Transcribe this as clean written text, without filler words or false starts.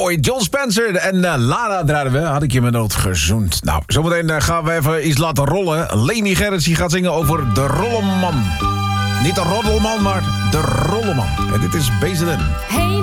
Boy, John Spencer en Lana draaiden we. Had ik je met nood gezoend. Nou, zometeen gaan we even iets laten rollen. Leni Gerrits gaat zingen over de Rolleman. Niet de Roddelman, maar de Rolleman. En dit is BZN. Hey,